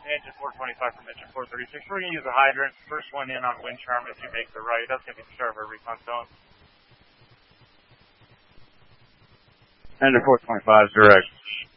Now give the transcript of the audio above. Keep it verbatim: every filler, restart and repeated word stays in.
Engine four twenty-five from engine four thirty-six. We're going to use a hydrant. First one in on wind charm as you make the right. That's going to be the start of our recon zone. Engine four twenty-five is direct.